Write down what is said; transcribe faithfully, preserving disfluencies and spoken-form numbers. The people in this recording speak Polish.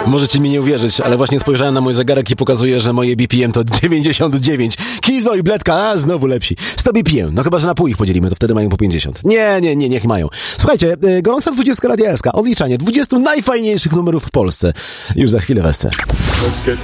Możecie mi nie uwierzyć, ale właśnie spojrzałem na mój zegarek i pokazuje, że moje B P M to dziewięćdziesiąt dziewięć. Kizo i Bledka, a znowu lepsi. sto B P M, no chyba, że na pół ich podzielimy, to wtedy mają po pięćdziesiąt. Nie, nie, nie, niech mają. Słuchajcie, y, gorąca dwudziestka Radia S K, odliczanie dwudziestu najfajniejszych numerów w Polsce. Już za chwilę was chcę. Let's get